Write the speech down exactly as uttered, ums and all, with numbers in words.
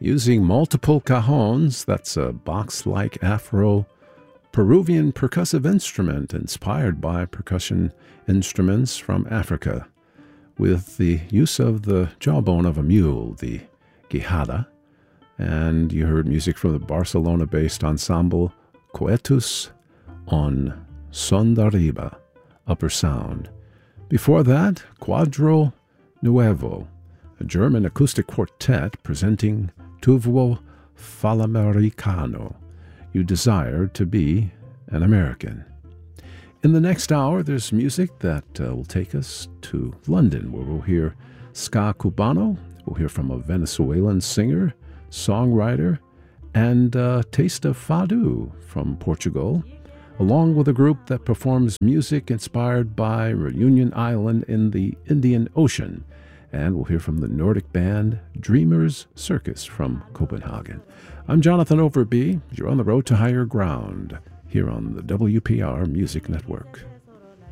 using multiple cajones, that's a box-like Afro-Peruvian percussive instrument inspired by percussion instruments from Africa, with the use of the jawbone of a mule, the guijarra. And you heard music from the Barcelona-based ensemble Coetus on Son d'Arriba, Upper Sound. Before that, Quadro Nuevo, a German acoustic quartet presenting Tuvo Falamericano, You Desire to Be an American. In the next hour, there's music that uh, will take us to London, where we'll hear ska cubano. We'll hear from a Venezuelan singer, songwriter, and uh, Taste of Fado from Portugal, along with a group that performs music inspired by Reunion Island in the Indian Ocean. And we'll hear from the Nordic band Dreamers Circus from Copenhagen. I'm Jonathan Overby. You're on the road to higher ground here on the W P R Music Network.